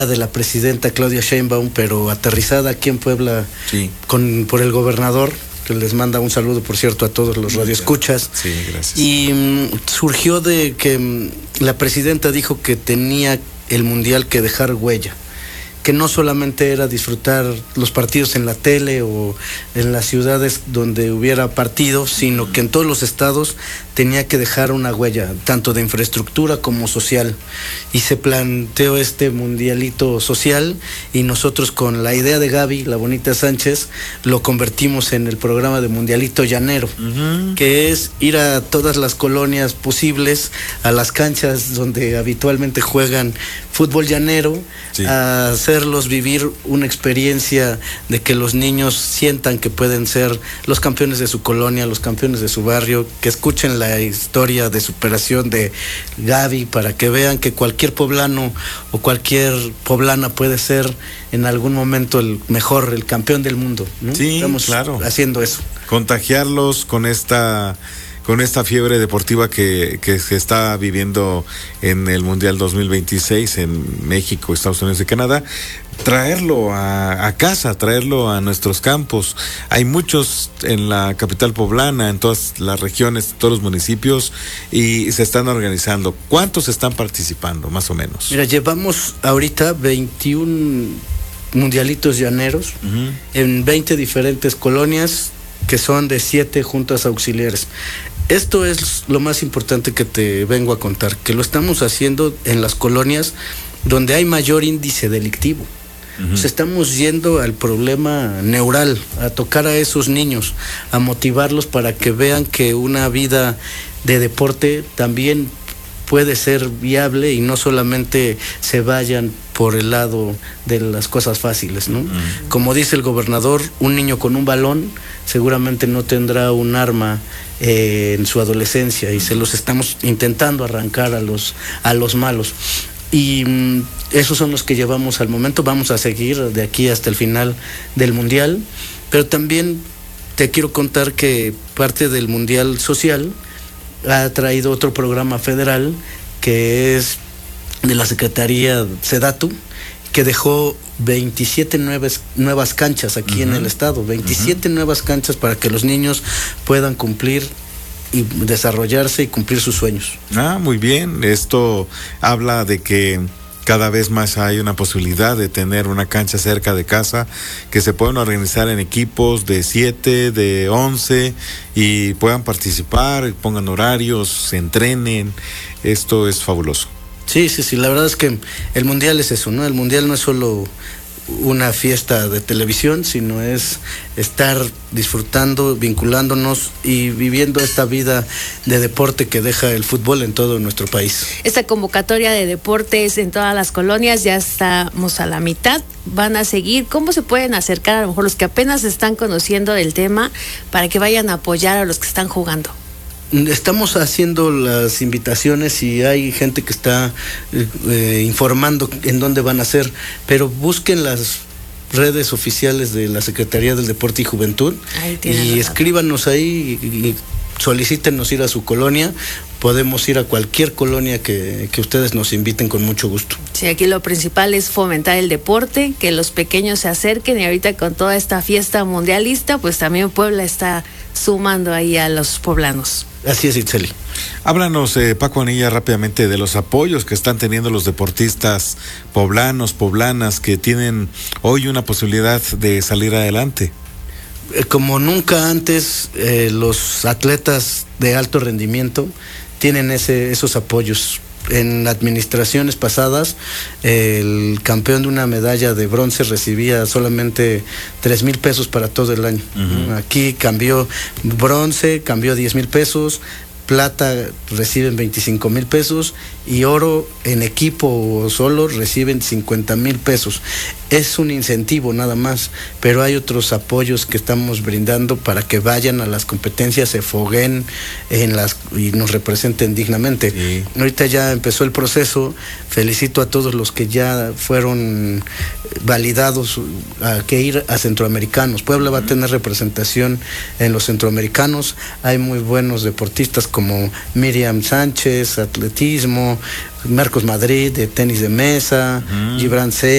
de la presidenta Claudia Sheinbaum, pero aterrizada aquí en Puebla, sí, por el gobernador, que les manda un saludo, por cierto, a todos los radioescuchas. Sí, gracias. Y surgió de que la presidenta dijo que tenía el Mundial que dejar huella, que no solamente era disfrutar los partidos en la tele o en las ciudades donde hubiera partidos, sino que en todos los estados tenía que dejar una huella, tanto de infraestructura como social. Y se planteó este mundialito social, y nosotros, con la idea de Gaby, la bonita Sánchez, lo convertimos en el programa de Mundialito Llanero, que es ir a todas las colonias posibles, a las canchas donde habitualmente juegan fútbol llanero, sí, a hacerlos vivir una experiencia de que los niños sientan que pueden ser los campeones de su colonia, los campeones de su barrio, que escuchen la historia de superación de Gaby, para que vean que cualquier poblano o cualquier poblana puede ser en algún momento el mejor, el campeón del mundo, ¿no? Sí, estamos haciendo eso. Contagiarlos con esta fiebre deportiva que se está viviendo en el Mundial 2026 en México, Estados Unidos y Canadá, traerlo a casa, traerlo a nuestros campos. Hay muchos en la capital poblana, en todas las regiones, todos los municipios, y se están organizando. ¿Cuántos están participando, más o menos? Mira, llevamos ahorita 21 mundialitos llaneros en 20 diferentes colonias, que son de 7 juntas auxiliares. Esto es lo más importante que te vengo a contar, que lo estamos haciendo en las colonias donde hay mayor índice delictivo. O sea, estamos yendo al problema neural, a tocar a esos niños, a motivarlos para que vean que una vida de deporte también puede ser viable, y no solamente se vayan por el lado de las cosas fáciles, ¿no? Como dice el gobernador, un niño con un balón seguramente no tendrá un arma en su adolescencia, y se los estamos intentando arrancar a los malos. Y esos son los que llevamos al momento. Vamos a seguir de aquí hasta el final del Mundial, pero también te quiero contar que parte del Mundial Social ha traído otro programa federal, que es de la Secretaría Sedatu, que dejó 27 nuevas canchas aquí en el estado, 27 nuevas canchas para que los niños puedan cumplir y desarrollarse y cumplir sus sueños. Muy bien. Esto habla de que cada vez más hay una posibilidad de tener una cancha cerca de casa, que se pueden organizar en equipos de 7, de 11, y puedan participar, pongan horarios, se entrenen. Esto es fabuloso. Sí, la verdad es que el Mundial es eso, ¿no? El Mundial no es solo una fiesta de televisión, sino es estar disfrutando, vinculándonos y viviendo esta vida de deporte que deja el fútbol en todo nuestro país. Esta convocatoria de deportes en todas las colonias, ya estamos a la mitad, van a seguir. ¿Cómo se pueden acercar a lo mejor los que apenas están conociendo del tema para que vayan a apoyar a los que están jugando? Estamos haciendo las invitaciones y hay gente que está informando en dónde van a ser, pero busquen las redes oficiales de la Secretaría del Deporte y Juventud y escríbanos ahí y solicítenos ir a su colonia. Podemos ir a cualquier colonia que ustedes nos inviten con mucho gusto. Sí, aquí lo principal es fomentar el deporte, que los pequeños se acerquen, y ahorita con toda esta fiesta mundialista, pues también Puebla está sumando ahí a los poblanos. Así es, Itzeli. Háblanos, Paco Anilla, rápidamente de los apoyos que están teniendo los deportistas poblanos, poblanas, que tienen hoy una posibilidad de salir adelante. Como nunca antes, los atletas de alto rendimiento tienen esos apoyos. En administraciones pasadas, el campeón de una medalla de bronce recibía solamente 3,000 pesos para todo el año. Aquí cambió bronce, cambió 10,000 pesos, plata reciben 25,000 pesos y oro en equipo o solo reciben 50,000 pesos. Es un incentivo nada más, pero hay otros apoyos que estamos brindando para que vayan a las competencias, se fogueen y nos representen dignamente. Sí. Ahorita ya empezó el proceso. Felicito a todos los que ya fueron validados a que ir a centroamericanos. Puebla va a tener representación en los centroamericanos. Hay muy buenos deportistas como Miriam Sánchez, atletismo, Marcos Madrid de tenis de mesa, Gibran C.